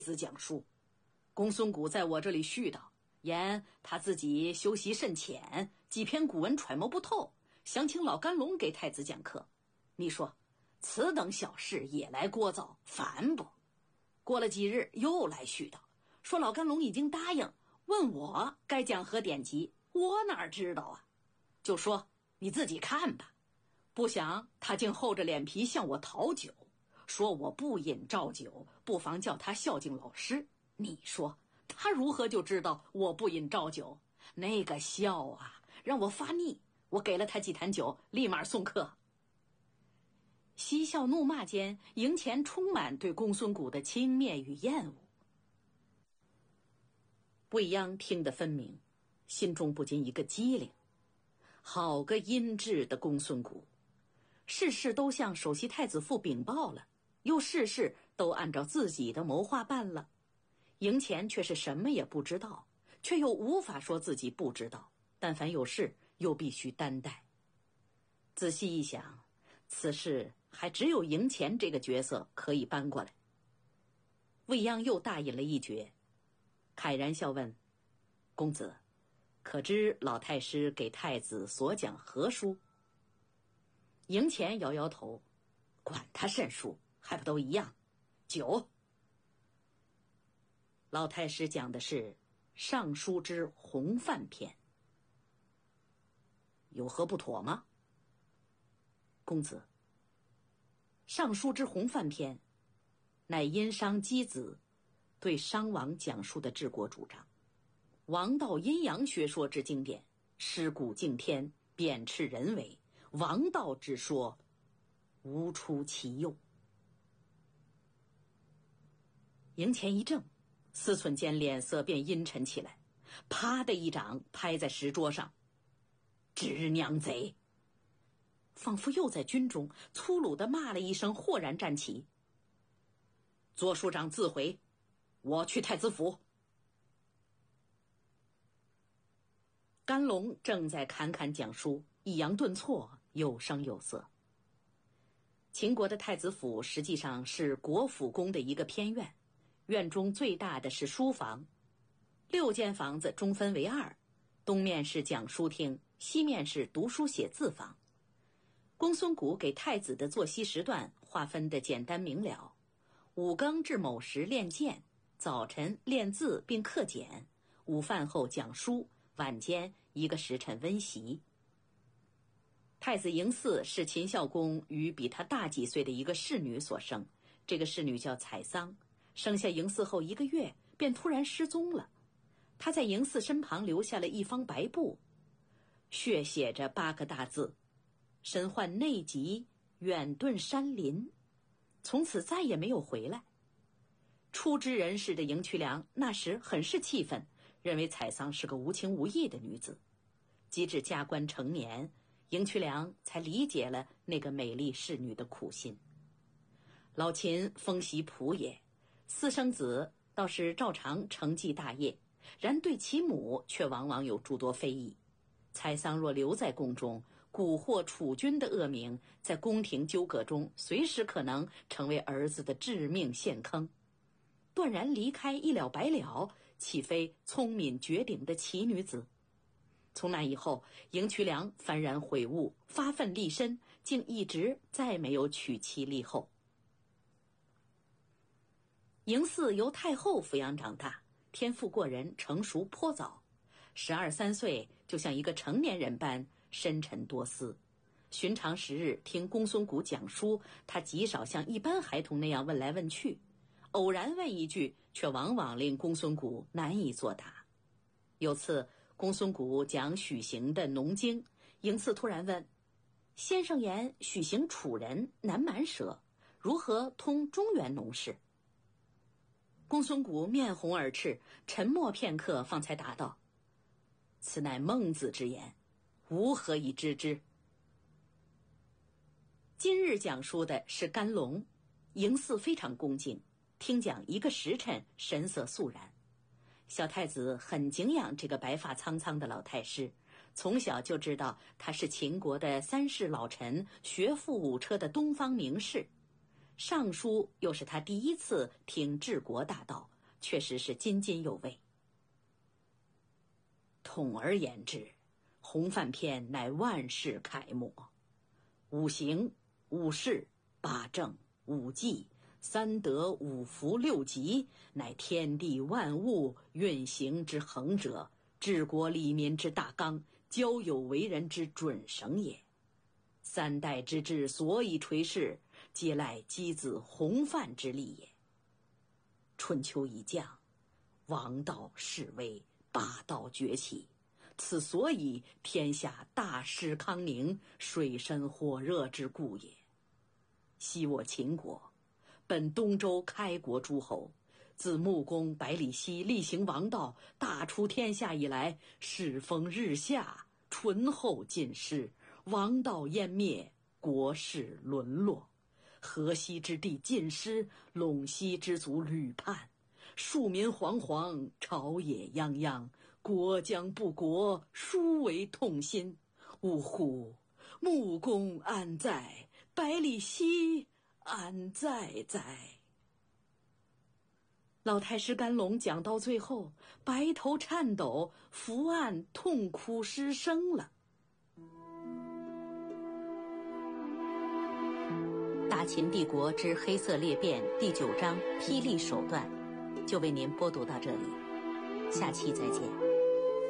子讲书。公孙贾在我这里絮叨，言他自己修习甚浅，几篇古文揣摩不透，想请老甘龙给太子讲课。你说此等小事也来聒噪，烦不？过了几日又来絮叨，说老甘龙已经答应，问我该讲何典籍，我哪知道啊？就说你自己看吧。不想他竟厚着脸皮向我讨酒，说我不饮照酒，不妨叫他孝敬老师。你说他如何就知道我不饮照酒？那个笑啊，让我发腻。我给了他几坛酒，立马送客。嬉笑怒骂间，营前充满对公孙贾的轻蔑与厌恶。未央听得分明，心中不禁一个机灵，好个阴质的公孙贾，事事都向首席太子府禀报了，又事事都按照自己的谋划办了。营前却是什么也不知道，却又无法说自己不知道，但凡有事又必须担待。仔细一想，此事还只有营前这个角色可以搬过来。未央又大饮了一爵，慨然笑问：公子，可知老太师给太子所讲何书？营前摇摇头，管他甚书，还不都一样？酒。老太师讲的是《尚书之洪范篇》，有何不妥吗？公子，《尚书之洪范篇》乃殷商箕子对商王讲述的治国主张，王道阴阳学说之经典，尸骨敬天，贬斥人为，王道之说无出其右。营前一怔，思忖间脸色便阴沉起来，啪的一掌拍在石桌上，直娘贼！仿佛又在军中粗鲁地骂了一声，豁然站起。左庶长自回，我去太子府。甘龙正在侃侃讲书，抑扬顿挫，有声有色。秦国的太子府实际上是国府宫的一个偏院，院中最大的是书房，6间房子中分为2，东面是讲书厅，西面是读书写字房。公孙贾给太子的作息时段划分得简单明了：5更至卯时练剑，早晨练字并刻简，午饭后讲书，晚间1个时辰温习。太子嬴驷是秦孝公与比他大几岁的一个侍女所生，这个侍女叫采桑，生下嬴驷后1个月便突然失踪了。他在嬴驷身旁留下了一方白布，血写着8个大字：身患内疾，远遁山林，从此再也没有回来。初知人事的赢渠梁那时很是气愤，认为采桑是个无情无义的女子。及至加官成年，赢渠梁才理解了那个美丽侍女的苦心。老秦封习仆也，私生子倒是照常承继大业，然对其母却往往有诸多非议。采桑若留在宫中，蛊惑储君的恶名在宫廷纠葛中随时可能成为儿子的致命陷坑。断然离开一了百了，岂非聪明绝顶的奇女子？从那以后，赢渠梁幡然悔悟，发愤立身，竟一直再没有娶妻立后。嬴驷由太后抚养长大，天赋过人，成熟颇早，12、13岁就像一个成年人般深沉多思。寻常时日听公孙贾讲书，他极少像一般孩童那样问来问去，偶然问一句，却往往令公孙贾难以作答。有次公孙贾讲许行的农经，嬴驷突然问：先生言许行楚人，南蛮舌，如何通中原农事？公孙贾面红耳赤，沉默片刻，方才答道：此乃孟子之言，吾何以知之？今日讲书的是甘龙，嬴驷非常恭敬，听讲1个时辰，神色肃然。小太子很敬仰这个白发苍苍的老太师，从小就知道他是秦国的3世老臣，学富五车的东方名士。尚书又是他第一次听治国大道， 确实是津津有味。统而言之，洪范篇乃万世楷模，五行、五事、八正、五纪、三德、五福、六吉，乃天地万物运行之衡者，治国利民之大纲，交友为人之准绳也。三代之治所以垂世，皆赖箕子洪范之力也。春秋一降，王道式微，霸道崛起，此所以天下大势康宁，水深火热之故也。昔我秦国，本东周开国诸侯，自穆公、百里奚厉行王道，大出天下以来，世风日下，淳厚尽失，王道湮灭，国势沦落，河西之地尽失，陇西之族屡叛，庶民惶惶，朝野泱泱，国将不国，殊为痛心。呜呼！穆公安在？百里奚安在哉？老太师甘龙讲到最后，白头颤抖，伏案痛哭失声了。大秦帝国之黑色裂变第9章霹雳手段，就为您播读到这里，下期再见。